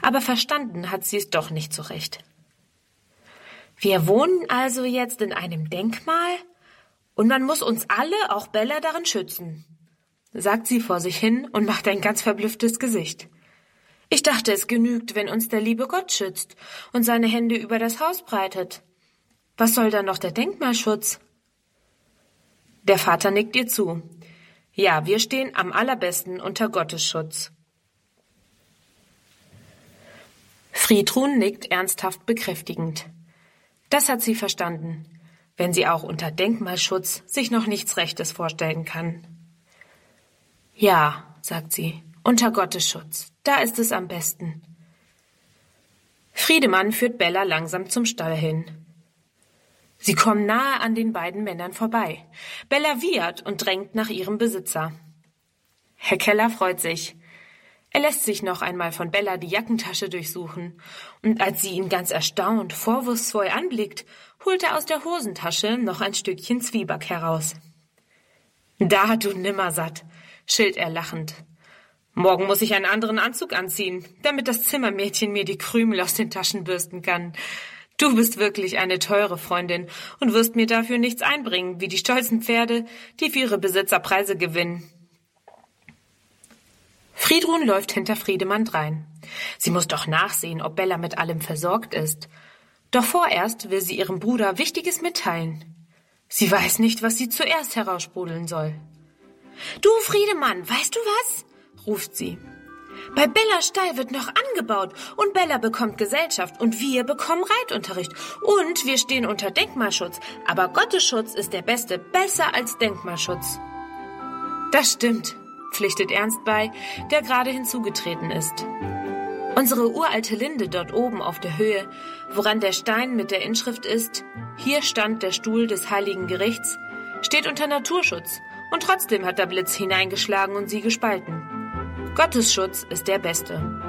aber verstanden hat sie es doch nicht so recht. Wir wohnen also jetzt in einem Denkmal und man muss uns alle, auch Bella, darin schützen, sagt sie vor sich hin und macht ein ganz verblüfftes Gesicht. Ich dachte, es genügt, wenn uns der liebe Gott schützt und seine Hände über das Haus breitet. Was soll dann noch der Denkmalschutz? Der Vater nickt ihr zu. Ja, wir stehen am allerbesten unter Gottes Schutz. Friedrun nickt ernsthaft bekräftigend. Das hat sie verstanden, wenn sie auch unter Denkmalschutz sich noch nichts Rechtes vorstellen kann. Ja, sagt sie, unter Gottes Schutz, da ist es am besten. Friedemann führt Bella langsam zum Stall hin. Sie kommen nahe an den beiden Männern vorbei. Bella wiehert und drängt nach ihrem Besitzer. Herr Keller freut sich. Er lässt sich noch einmal von Bella die Jackentasche durchsuchen, und als sie ihn ganz erstaunt, vorwurfsvoll anblickt, holt er aus der Hosentasche noch ein Stückchen Zwieback heraus. Da, du Nimmersatt, schilt er lachend. Morgen muss ich einen anderen Anzug anziehen, damit das Zimmermädchen mir die Krümel aus den Taschen bürsten kann. Du bist wirklich eine teure Freundin und wirst mir dafür nichts einbringen, wie die stolzen Pferde, die für ihre Besitzer Preise gewinnen. Friedrun läuft hinter Friedemann drein. Sie muss doch nachsehen, ob Bella mit allem versorgt ist. Doch vorerst will sie ihrem Bruder Wichtiges mitteilen. Sie weiß nicht, was sie zuerst heraussprudeln soll. »Du, Friedemann, weißt du was?« ruft sie. »Bei Bellas Stall wird noch angebaut und Bella bekommt Gesellschaft und wir bekommen Reitunterricht und wir stehen unter Denkmalschutz. Aber Gottes Schutz ist der beste, besser als Denkmalschutz.« »Das stimmt«, pflichtet Ernst bei, der gerade hinzugetreten ist. Unsere uralte Linde dort oben auf der Höhe, woran der Stein mit der Inschrift ist, hier stand der Stuhl des Heiligen Gerichts, steht unter Naturschutz und trotzdem hat der Blitz hineingeschlagen und sie gespalten. Gottes Schutz ist der beste.